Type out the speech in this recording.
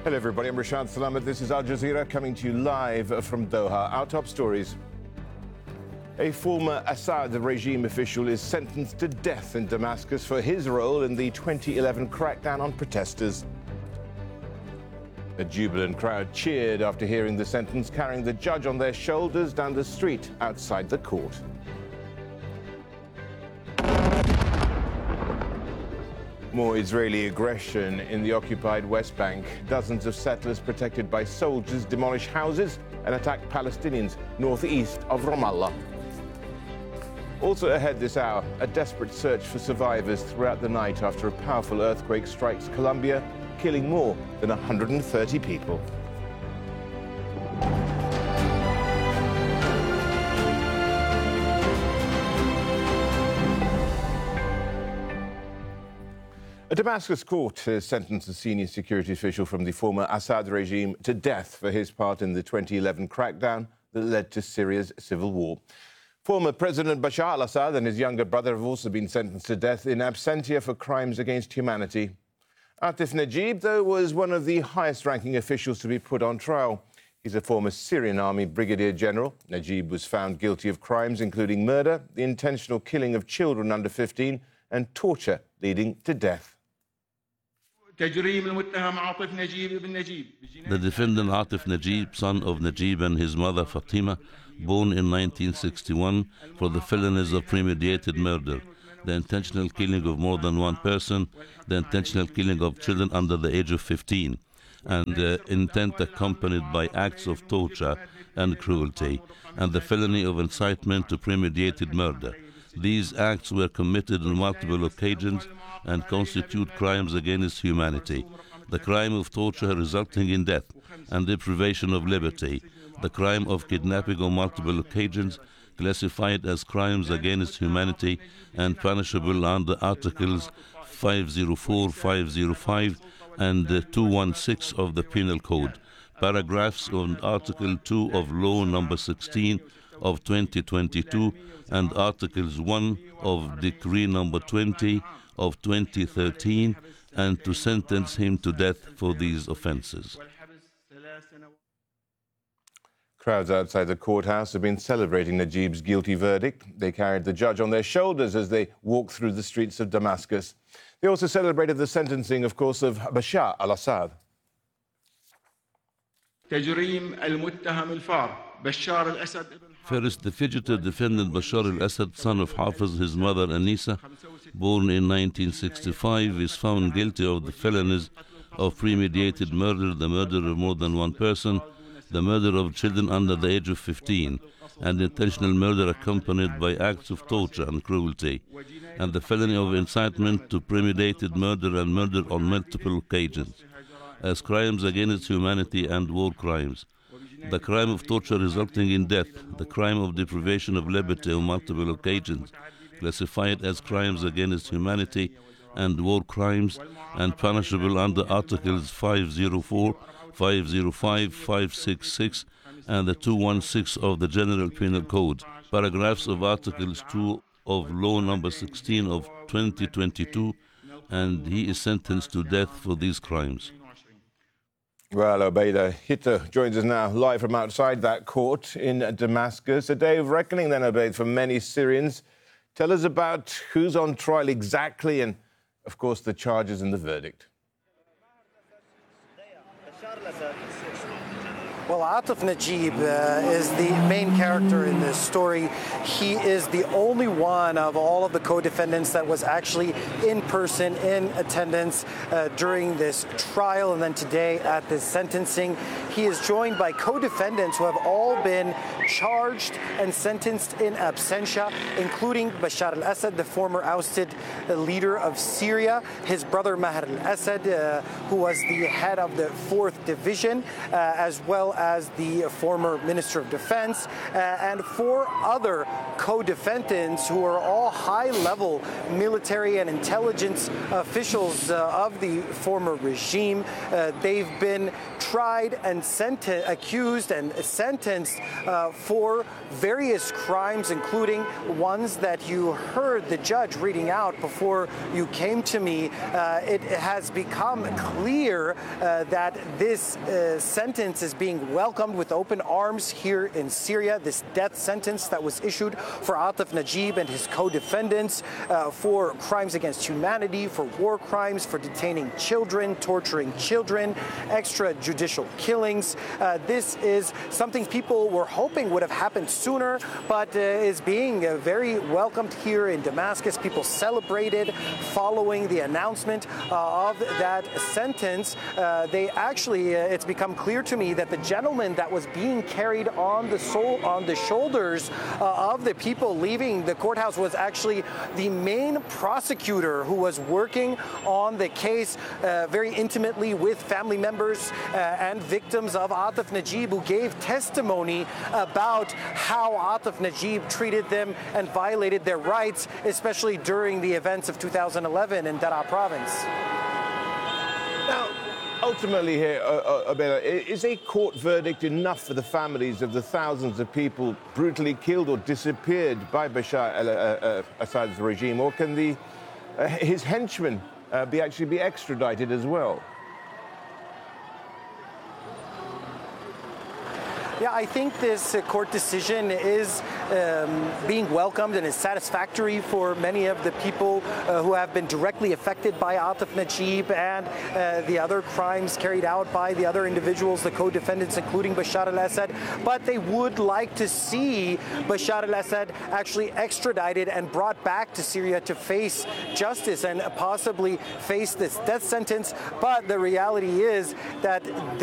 Hello everybody, I'm Rashad Salamat. This is Al Jazeera coming to you live from Doha. Our top stories. A former Assad regime official is sentenced to death in Damascus for his role in the 2011 crackdown on protesters. A jubilant crowd cheered after hearing the sentence, carrying the judge on their shoulders down the street outside the court. More Israeli aggression in the occupied West Bank. Dozens of settlers protected by soldiers demolish houses and attack Palestinians northeast of Ramallah. Also ahead this hour, a desperate search for survivors throughout the night after a powerful earthquake strikes Colombia, killing more than 130 people. A Damascus court has sentenced a senior security official from the former Assad regime to death for his part in the 2011 crackdown that led to Syria's civil war. Former President Bashar al-Assad and his younger brother have also been sentenced to death in absentia for crimes against humanity. Atif Najib, though, was one of the highest-ranking officials to be put on trial. He's a former Syrian army brigadier general. Najib was found guilty of crimes including murder, the intentional killing of children under 15, and torture leading to death. The defendant Atif Najib, son of Najib and his mother Fatima, born in 1961, for the felonies of premeditated murder, the intentional killing of more than one person, the intentional killing of children under the age of 15, and intent accompanied by acts of torture and cruelty, and the felony of incitement to premeditated murder. These acts were committed on multiple occasions and constitute crimes against humanity. The crime of torture resulting in death and deprivation of liberty, the crime of kidnapping on multiple occasions, classified as crimes against humanity and punishable under Articles 504, 505, and 216 of the Penal Code, paragraphs on Article 2 of Law Number 16 of 2022, and Articles 1 of Decree Number 20 of 2013, and to sentence him to death for these offences. Crowds outside the courthouse have been celebrating Najib's guilty verdict. They carried the judge on their shoulders as they walked through the streets of Damascus. They also celebrated the sentencing, of course, of Bashar al-Assad. First, the fugitive defendant Bashar al-Assad, son of Hafiz, his mother Anisa, born in 1965, is found guilty of the felonies of premeditated murder, the murder of more than one person, the murder of children under the age of 15, and intentional murder accompanied by acts of torture and cruelty, and the felony of incitement to premeditated murder and murder on multiple occasions, as crimes against humanity and war crimes. The crime of torture resulting in death, the crime of deprivation of liberty on multiple occasions, classified as crimes against humanity and war crimes, and punishable under Articles 504, 505, 566, and the 216 of the General Penal Code, paragraphs of Articles 2 of Law Number 16 of 2022, and he is sentenced to death for these crimes. Well, Obeida Hitter joins us now live from outside that court in Damascus. A day of reckoning then, Obeida, for many Syrians. Tell us about who's on trial exactly and, of course, the charges and the verdict. Well, Atif Najib is the main character in this story. He is the only one of all of the co-defendants that was actually in person, in attendance during this trial, and then today at this sentencing. He is joined by co-defendants who have all been charged and sentenced in absentia, including Bashar al-Assad, the former ousted leader of Syria, his brother Maher al-Assad, who was the head of the 4th Division, as well as the former Minister of Defense, and 4 other co-defendants who are all high-level military and intelligence officials of the former regime. They've been tried and accused and sentenced for various crimes, including ones that you heard the judge reading out before you came to me. It has become clear that this sentence is being welcomed with open arms here in Syria. This death sentence that was issued for Atif Najib and his co-defendants for crimes against humanity, for war crimes, for detaining children, torturing children, extrajudicial killings. This is something people were hoping would have happened sooner, but is being very welcomed here in Damascus. People celebrated following the announcement of that sentence. It's become clear to me that the gentleman that was being carried on the shoulders of the people leaving the courthouse was actually the main prosecutor who was working on the case very intimately with family members and victims of Atif Najib, who gave testimony about how Atif Najib treated them and violated their rights, especially during the events of 2011 in Daraa province. Now, ultimately here, Abela, is a court verdict enough for the families of the thousands of people brutally killed or disappeared by Bashar al-Assad's regime, or can his henchmen actually be extradited as well? Yeah, I think this court decision is being welcomed and is satisfactory for many of the people who have been directly affected by Atif Najib and the other crimes carried out by the other individuals, the co-defendants, including Bashar al-Assad. But they would like to see Bashar al-Assad actually extradited and brought back to Syria to face justice and possibly face this death sentence. But the reality is that